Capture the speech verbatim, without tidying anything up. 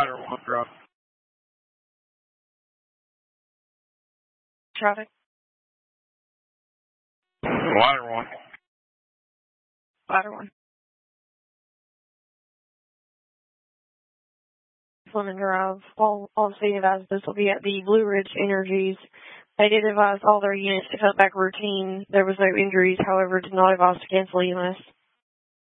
Ladder one, drop. Traffic. Ladder one. Ladder one. Fleming Drive. All, all the city advised this will be at the Blue Ridge Energies. They did advise all their units to cut back routine. There was no injuries, however, did not advise to cancel E M S.